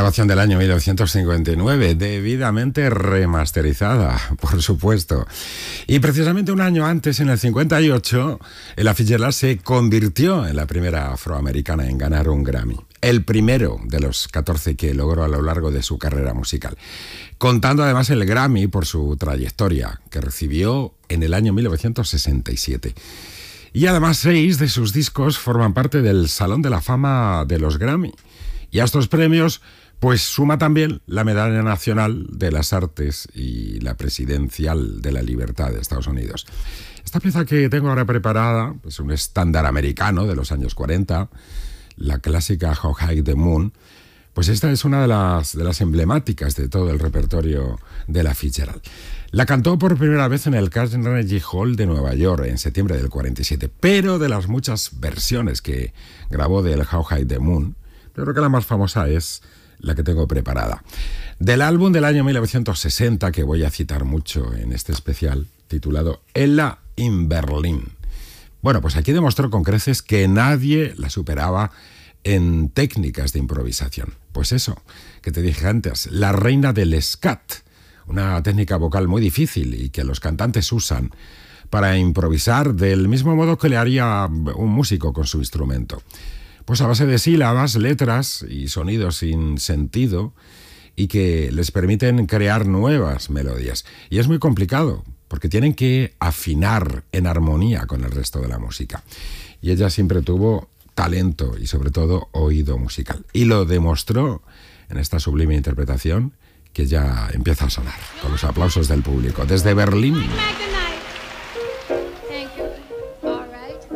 grabación del año 1959, debidamente remasterizada, por supuesto. Y precisamente un año antes, en el 58, Ella Fitzgerald se convirtió en la primera afroamericana en ganar un Grammy. El primero de los 14 que logró a lo largo de su carrera musical. Contando además el Grammy por su trayectoria, que recibió en el año 1967. Y además 6 de sus discos forman parte del Salón de la Fama de los Grammy. Y a estos premios, pues suma también la Medalla Nacional de las Artes y la Presidencial de la Libertad de Estados Unidos. Esta pieza que tengo ahora preparada es un estándar americano de los años 40, la clásica How High the Moon. Pues esta es una de las emblemáticas de todo el repertorio de Ella Fitzgerald. La cantó por primera vez en el Carnegie Hall de Nueva York en septiembre del 47, pero de las muchas versiones que grabó del How High the Moon, yo creo que la más famosa es la que tengo preparada. Del álbum del año 1960, que voy a citar mucho en este especial, titulado Ella in Berlin. Bueno, pues aquí demostró con creces que nadie la superaba en técnicas de improvisación. Pues eso, que te dije antes, la reina del scat, una técnica vocal muy difícil y que los cantantes usan para improvisar del mismo modo que le haría un músico con su instrumento. Pues a base de sílabas, letras y sonidos sin sentido y que les permiten crear nuevas melodías. Y es muy complicado porque tienen que afinar en armonía con el resto de la música. Y ella siempre tuvo talento y sobre todo oído musical. Y lo demostró en esta sublime interpretación que ya empieza a sonar con los aplausos del público. Desde Berlín.